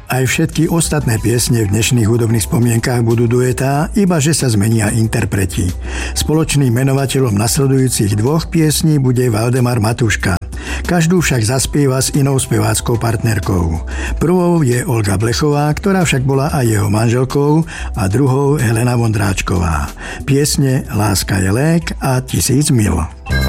Aj všetky ostatné piesne v dnešných hudobných spomienkách budú duetá, iba že sa zmenia interpreti. Spoločným menovateľom nasledujúcich dvoch piesní bude Valdemar Matuška. Každú však zaspieva s inou speváckou partnerkou. Prvou je Olga Blechová, ktorá však bola aj jeho manželkou, a druhou Helena Vondráčková. Piesne Láska je lék a 1000 mil.